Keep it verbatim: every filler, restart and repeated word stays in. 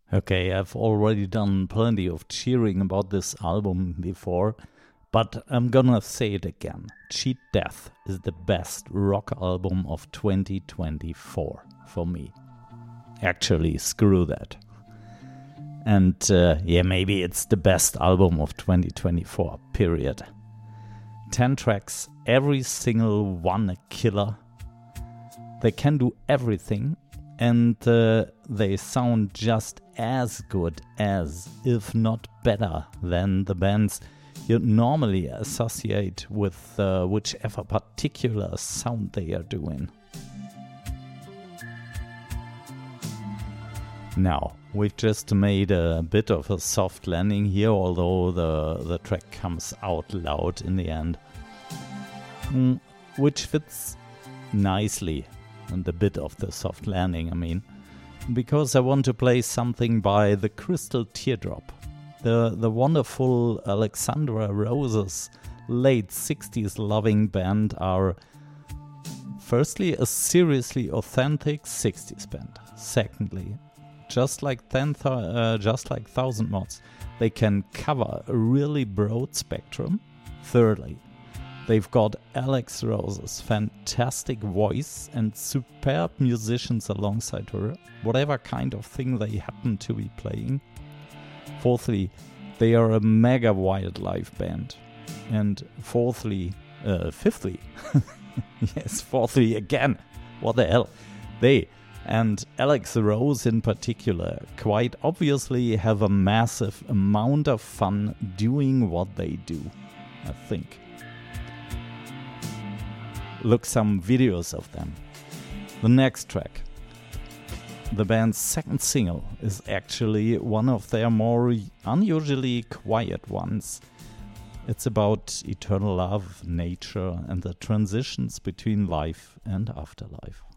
Okay, I've already done plenty of cheering about this album before, but I'm gonna say it again. Cheat Death is the best rock album of twenty twenty-four for me. Actually, screw that. And uh, yeah, maybe it's the best album of twenty twenty-four, period. Ten tracks, every single one a killer. They can do everything, and uh, they sound just as good as, if not better than, the bands you normally associate with uh, whichever particular sound they are doing. Now, we've just made a bit of a soft landing here, although the, the track comes out loud in the end, mm, which fits nicely. And a bit of the soft landing, I mean, because I want to play something by the Crystal Teardrop, the the wonderful Alexandra Rose's late sixties loving band. Are firstly a seriously authentic sixties band. Secondly, just like ten th- uh, just like Thousand Mods, they can cover a really broad spectrum. Thirdly, they've got Alex Rose's fantastic voice and superb musicians alongside her, whatever kind of thing they happen to be playing. Fourthly, they are a mega wildlife band. And fourthly, uh, fifthly, yes, fourthly again, what the hell, they, and Alex Rose in particular, quite obviously have a massive amount of fun doing what they do, I think. Look some videos of them. The next track, the band's second single, is actually one of their more unusually quiet ones. It's about eternal love, nature, and the transitions between life and afterlife.